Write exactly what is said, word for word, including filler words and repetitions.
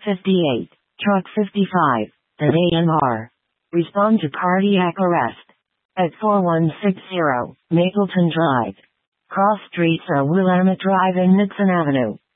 fifty-eight, truck fifty-five, and A M R. Respond to cardiac arrest at four one six zero Mapleton Drive. Cross streets are Willamette Drive and Nixon Avenue.